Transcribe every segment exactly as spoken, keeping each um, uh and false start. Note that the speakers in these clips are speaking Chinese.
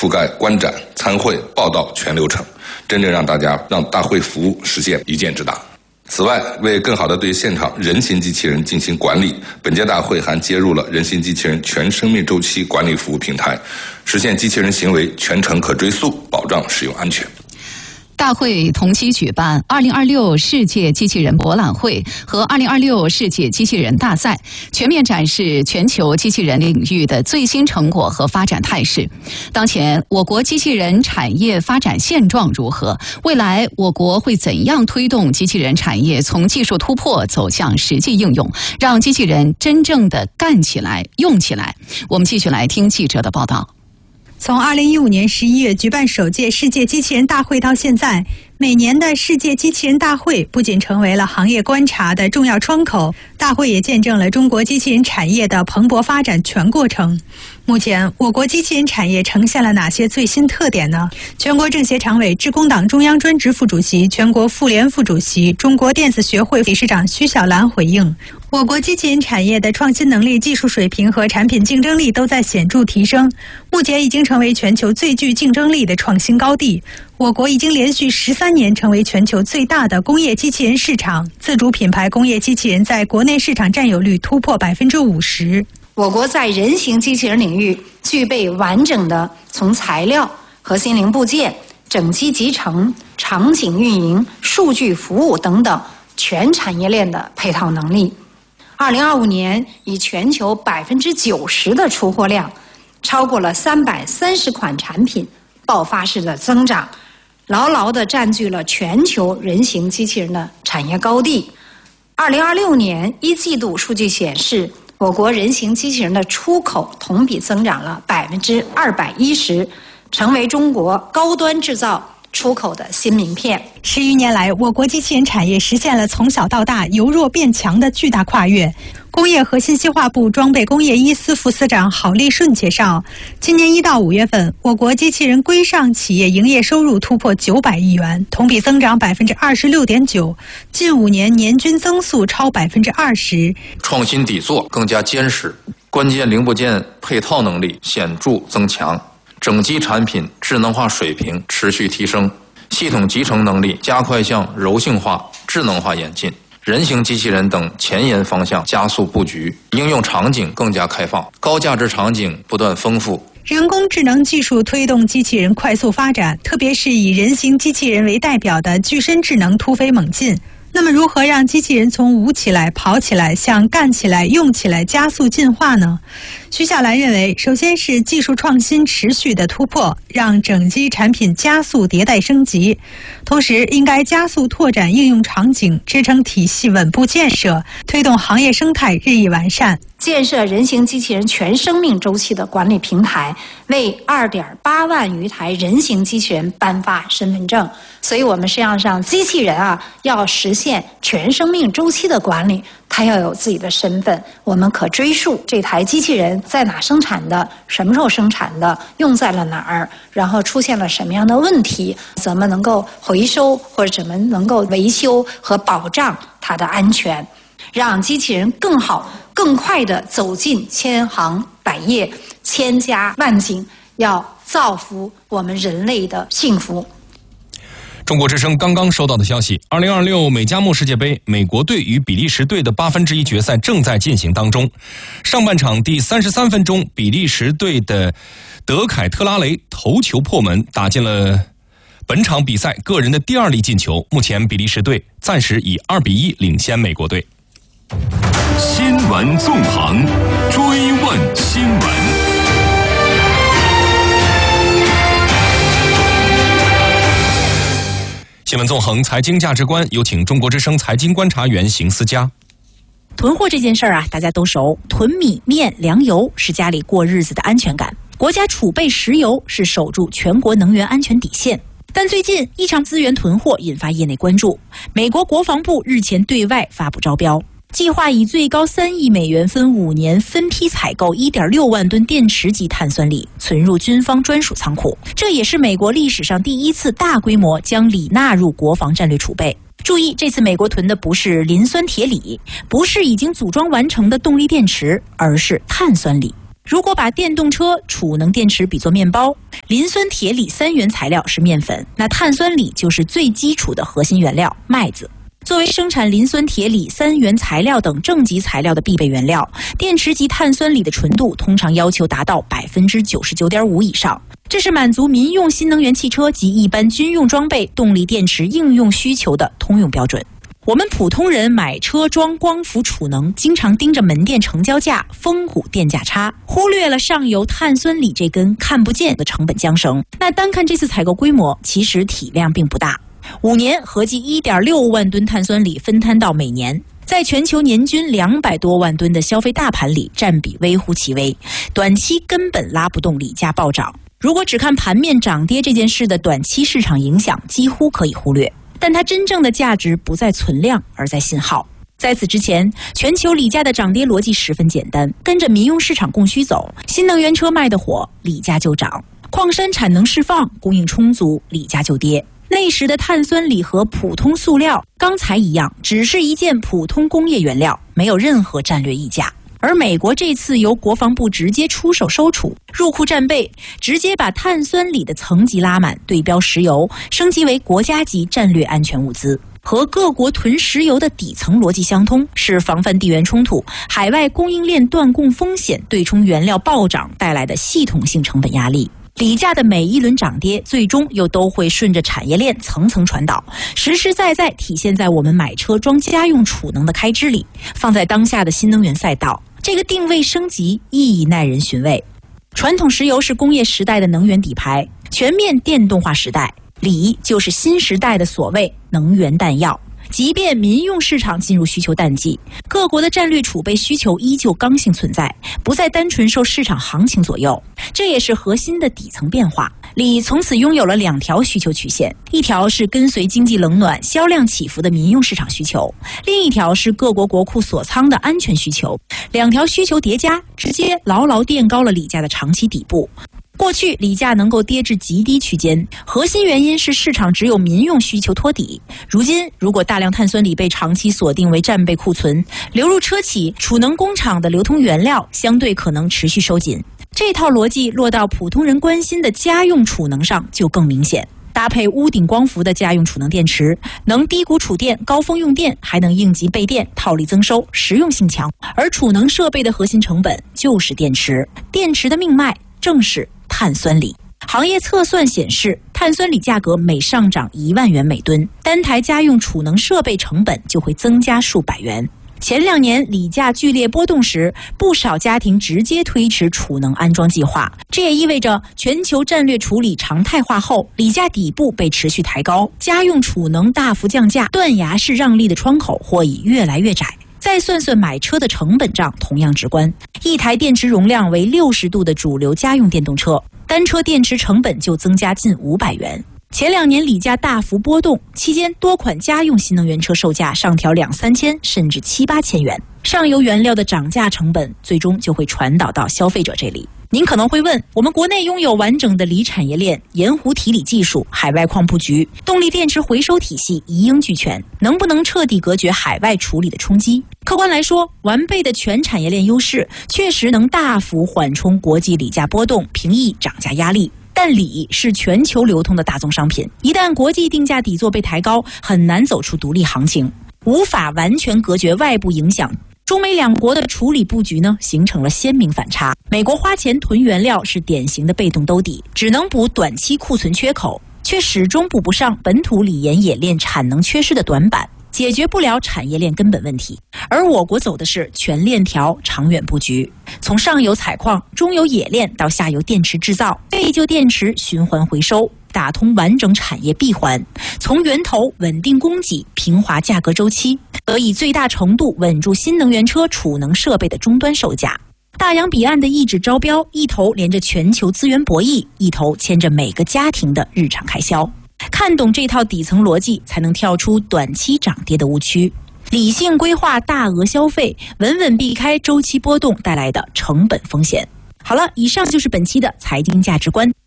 覆盖观展、参会、报道全流程，真正让大家让大会服务实现一箭之大。此外，为更好地对现场人形机器人进行管理，本届大会还接入了人形机器人全生命周期管理服务平台，实现机器人行为全程可追溯，保障使用安全。 大会同期举办二零二六世界机器人博览会和二零二六世界机器人大赛，全面展示全球机器人领域的最新成果和发展态势。当前，我国机器人产业发展现状如何？未来我国会怎样推动机器人产业从技术突破走向实际应用，让机器人真正的干起来、用起来？我们继续来听记者的报道。 从二零一五年十一月举办首届世界机器人大会到现在，每年的世界机器人大会不仅成为了行业观察的重要窗口，大会也见证了中国机器人产业的蓬勃发展全过程。目前，我国机器人产业呈现了哪些最新特点呢？全国政协常委、致公党中央专职副主席、全国妇联副主席、中国电子学会理事长徐小兰回应，我国机器人产业的创新能力、技术水平和产品竞争力都在显著提升，目前已经成为全球最具竞争力的创新高地。我国已经连续十三年成为全球最大的工业机器人市场，自主品牌工业机器人在国内市场占有率突破百分之五十。 我国在人形机器人领域具备完整的从材料、核心零部件、整机集成、场景运营、数据服务等等全产业链的配套能力。二零二五年以全球百分之九十的出货量，超过了三百三十款产品，爆发式的增长，牢牢地占据了全球人形机器人的产业高地。二零二六年一季度数据显示，我国人形机器人的出口同比增长了百分之二百一十，成为中国高端制造出口的新名片。 十余年来，我国机器人产业实现了从小到大、由弱变强的巨大跨越。工业和信息化部装备工业一司副司长郝立顺介绍，今年一到五月份，我国机器人规上企业营业收入突破九百亿元，同比增长百分之二十六点九，近五年年均增速超百分之二十。 创新底座更加坚实，关键零部件配套能力显著增强，整机产品智能化水平持续提升，系统集成能力加快向柔性化、智能化演进。人形机器人等前沿方向加速布局，应用场景更加开放，高价值场景不断丰富。 人工智能技术推动机器人快速发展，特别是以人形机器人为代表的具身智能突飞猛进。那么如何让机器人从舞起来、跑起来向干起来、用起来加速进化呢？徐小兰认为，首先是技术创新持续的突破，让整机产品加速迭代升级，同时应该加速拓展应用场景，支撑体系稳步建设，推动行业生态日益完善。 建设人形机器人全生命周期的管理平台，为二点八万余台人形机器人颁发身份证。所以我们实际上上机器人啊，要实现全生命周期的管理，它要有自己的身份，我们可追溯这台机器人在哪生产的，什么时候生产的，用在了哪儿，然后出现了什么样的问题，怎么能够回收或者怎么能够维修和保障它的安全，让机器人更好、更快地走进千行百业、千家万景，要造福我们人类的幸福。 中国之声刚刚收到的消息，二零二六美加墨世界杯，美国队与比利时队的八分之一决赛正在进行当中。上半场第三十三分钟，比利时队的德凯特拉雷头球破门，打进了本场比赛个人的第二粒进球。目前比利时队暂时以二比一领先美国队。 新闻纵横，追问新闻。 新闻纵横，财经价值观，有请中国之声财经观察员邢思佳。 囤货这件事儿啊，大家都熟，囤米面粮油是家里过日子的安全感，国家储备石油是守住全国能源安全底线。但最近一场资源囤货引发业内关注，美国国防部日前对外发布招标，计划以最高三亿美元分五年分批采购 一点六万吨电池级碳酸锂，存入军方专属仓库。这也是美国历史上第一次大规模将锂纳入国防战略储备。注意，这次美国囤的不是磷酸铁锂，不是已经组装完成的动力电池，而是碳酸锂。 如果把电动车储能电池比作面包，磷酸铁锂三元材料是面粉，那碳酸锂就是最基础的核心原料麦子。作为生产磷酸铁锂三元材料等正极材料的必备原料，电池级碳酸锂的纯度通常要求达到 百分之九十九点五 以上，这是满足民用新能源汽车及一般军用装备动力电池应用需求的通用标准。我们普通人买车装光伏储能，经常盯着门店成交价、峰谷电价差，忽略了上游碳酸锂这根看不见的成本缰绳。那单看这次采购规模，其实体量并不大。五年合计 一点六万吨碳酸锂分摊到每年，在全球年均两百多万吨的消费大盘里占比微乎其微，短期根本拉不动锂价暴涨。如果只看盘面涨跌这件事的短期市场影响，几乎可以忽略。但它真正的价值不在存量，而在信号。在此之前，全球锂价的涨跌逻辑十分简单，跟着民用市场供需走，新能源车卖得火，锂价就涨；矿山产能释放，供应充足，锂价就跌。那时的碳酸锂和普通塑料、钢材一样，只是一件普通工业原料，没有任何战略溢价。而美国这次由国防部直接出手收储，入库战备，直接把碳酸锂的层级拉满，对标石油，升级为国家级战略安全物资。和各国囤石油的底层逻辑相通，是防范地缘冲突、海外供应链断供风险、对冲原料暴涨带来的系统性成本压力。锂价的每一轮涨跌，最终又都会顺着产业链层层传导，实实在在体现在我们买车装家用储能的开支里。放在当下的新能源赛道，这个定位升级意义耐人寻味。传统石油是工业时代的能源底牌，全面电动化时代，锂就是新时代的所谓能源弹药。即便民用市场进入需求淡季，各国的战略储备需求依旧刚性存在，不再单纯受市场行情左右。这也是核心的底层变化。锂从此拥有了两条需求曲线，一条是跟随经济冷暖销量起伏的民用市场需求，另一条是各国国库锁仓的安全需求。两条需求叠加，直接牢牢垫高了锂价的长期底部。过去锂价能够跌至极低区间，核心原因是市场只有民用需求托底。如今，如果大量碳酸锂被长期锁定为战备库存，流入车企、储能工厂的流通原料相对可能持续收紧。这套逻辑落到普通人关心的家用储能上就更明显。搭配屋顶光伏的家用储能电池，能低谷储电、高峰用电，还能应急备电，套利增收，实用性强。而储能设备的核心成本就是电池，电池的命脉正是碳酸锂。行业测算显示，碳酸锂价格每上涨一万元每吨，单台家用储能设备成本就会增加数百元。前两年锂价剧烈波动时，不少家庭直接推迟储能安装计划，这也意味着全球战略处理常态化后，锂价底部被持续抬高，家用储能大幅降价，断崖式让利的窗口或已越来越窄。再算算买车的成本账，同样直观。一台电池容量为六十度的主流家用电动车，单车电池成本就增加近五百元。前两年锂价大幅波动，期间多款家用新能源车售价上调两三千甚至七八千元，上游原料的涨价成本最终就会传导到消费者这里。您可能会问，我们国内拥有完整的锂产业链、盐湖提锂技术、海外矿布局、动力电池回收体系一应俱全，能不能彻底隔绝海外处理的冲击？客观来说，完备的全产业链优势确实能大幅缓冲国际锂价波动，平抑涨价压力。但锂是全球流通的大宗商品，一旦国际定价底座被抬高，很难走出独立行情，无法完全隔绝外部影响。中美两国的处理布局呢，形成了鲜明反差。美国花钱囤原料是典型的被动兜底，只能补短期库存缺口，却始终补不上本土锂盐冶炼产能缺失的短板，解决不了产业链根本问题。而我国走的是全链条长远布局，从上游采矿、中游冶炼到下游电池制造、废旧电池循环回收，打通完整产业闭环，从源头稳定供给、平滑价格周期，得以最大程度稳住新能源车储能设备的终端售价。大洋彼岸的一纸招标，一头连着全球资源博弈，一头牵着每个家庭的日常开销。看懂这套底层逻辑，才能跳出短期涨跌的误区，理性规划大额消费，稳稳避开周期波动带来的成本风险。好了，以上就是本期的财经价值观。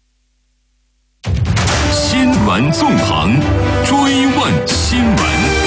新闻纵横，追问新闻。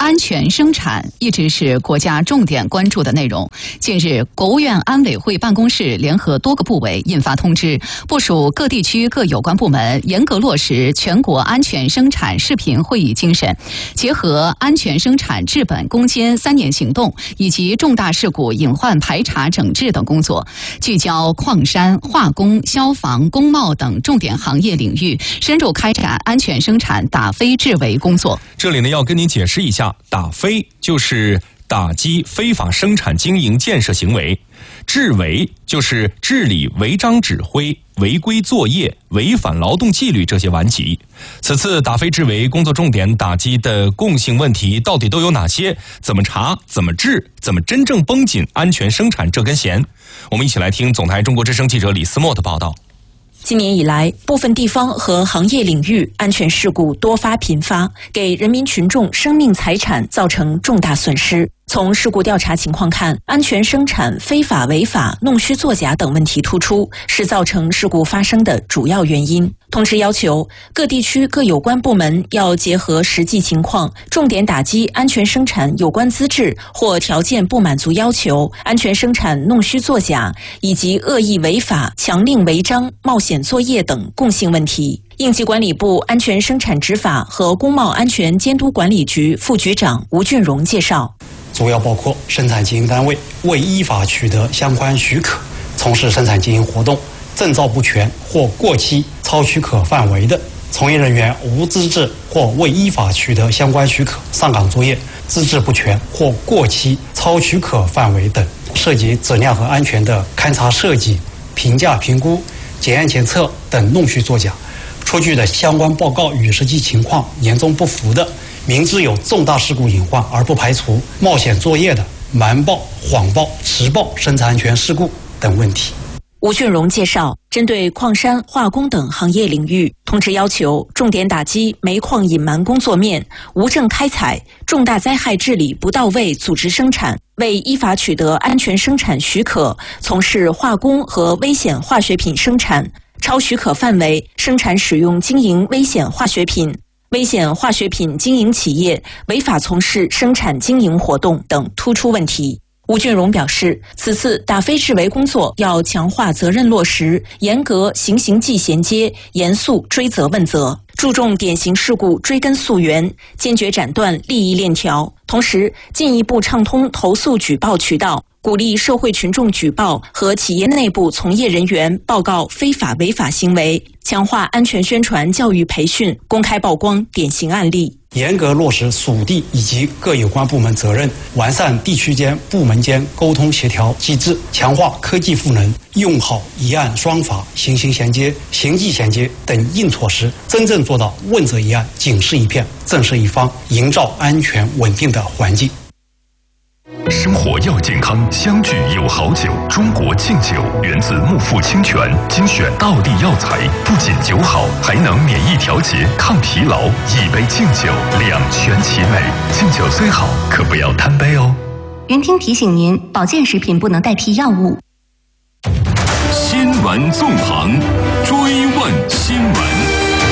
安全生产一直是国家重点关注的内容。近日，国务院安委会办公室联合多个部委印发通知，部署各地区各有关部门严格落实全国安全生产视频会议精神，结合安全生产治本攻坚三年行动以及重大事故隐患排查整治等工作，聚焦矿山、化工、消防、工贸等重点行业领域，深入开展安全生产打非治为工作。 这里呢要跟您解释一下，打非就是打击非法生产经营建设行为，治为就是治理违章指挥、违规作业、违反劳动纪律这些顽疾。此次打非治为工作重点打击的共性问题到底都有哪些？怎么查？怎么治？怎么真正绷紧安全生产这根弦？我们一起来听总台中国之声记者李思墨的报道。 今年以来，部分地方和行业领域安全事故多发频发，给人民群众生命财产造成重大损失。从事故调查情况看，安全生产非法违法、弄虚作假等问题突出，是造成事故发生的主要原因。通知要求，各地区各有关部门要结合实际情况，重点打击安全生产有关资质或条件不满足要求、安全生产弄虚作假以及恶意违法、强令违章、冒险作业等共性问题。应急管理部安全生产执法和工贸安全监督管理局副局长吴俊荣介绍， 主要包括生产经营单位未依法取得相关许可，从事生产经营活动证照不全或过期超许可范围的，从业人员无资质或未依法取得相关许可上岗作业，资质不全或过期超许可范围等，涉及质量和安全的勘查设计、评价评估、检验检测等弄虚作假，出具的相关报告与实际情况严重不符的，明知有重大事故隐患而不排除、冒险作业的，瞒报、谎报、迟报生产安全事故等问题。 吴俊荣介绍，针对矿山、化工等行业领域，通知要求重点打击煤矿隐瞒工作面、无证开采、重大灾害治理不到位组织生产，未依法取得安全生产许可，从事化工和危险化学品生产，超许可范围生产使用经营危险化学品，危险化学品经营企业违法从事生产经营活动等突出问题。吴俊荣表示，此次打非治为工作要强化责任落实，严格刑刑纪衔接，严肃追责问责，注重典型事故追根溯源，坚决斩断利益链条，同时进一步畅通投诉举报渠道，鼓励社会群众举报和企业内部从业人员报告非法违法行为，强化安全宣传教育培训，公开曝光典型案例， 严格落实属地以及各有关部门责任，完善地区间、部门间沟通协调机制，强化科技赋能，用好一案双罚、刑刑衔接、刑纪衔接等硬措施，真正做到问责一案、警示一片、震慑一方，营造安全稳定的环境。 生活要健康，相聚有好酒。中国劲酒源自木富清泉，精选道地药材，不仅酒好，还能免疫调节、抗疲劳。一杯劲酒，两全其美。劲酒虽好，可不要贪杯哦。 云听提醒您，保健食品不能代替药物。 新闻纵横，追问新闻。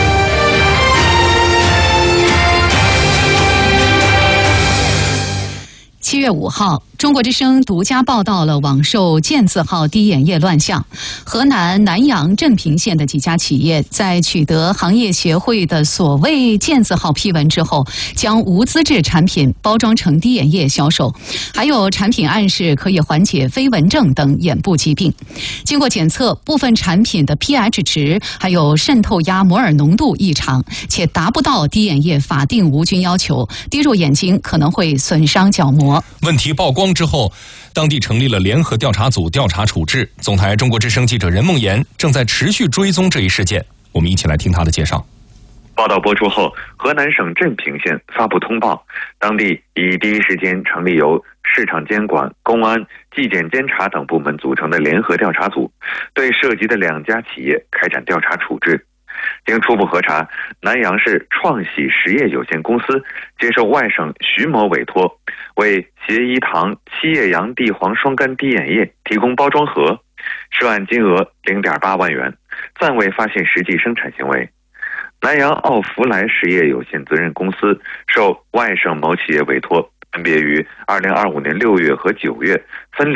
七月五号，中国之声独家报道了网售健字号滴眼液乱象。河南南阳镇平县的几家企业在取得行业协会的所谓健字号批文之后，将无资质产品包装成滴眼液销售，还有产品暗示可以缓解飞蚊症等眼部疾病。经过检测，部分产品的 pH 值还有渗透压摩尔浓度异常，且达不到滴眼液法定无菌要求，滴入眼睛可能会损伤角膜。 问题曝光之后，当地成立了联合调查组调查处置。总台中国之声记者任梦妍正在持续追踪这一事件，我们一起来听他的介绍。 报道播出后，河南省镇平县发布通报，当地已第一时间成立由市场监管、公安、纪检监察等部门组成的联合调查组，对涉及的两家企业开展调查处置。经初步核查，南阳市创喜实业有限公司接受外省徐某委托，为协一堂七叶杨地黄双苷滴眼液提供包装盒，涉案金额零点八万元，暂未发现实际生产行为。 莱阳奥福莱实业有限责任公司受外省某企业委托，分别于二零二五年六月和九月分